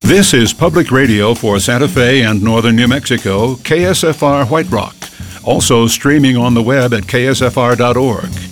This is public radio for Santa Fe and northern New Mexico, KSFR White Rock. Also streaming on the web at ksfr.org.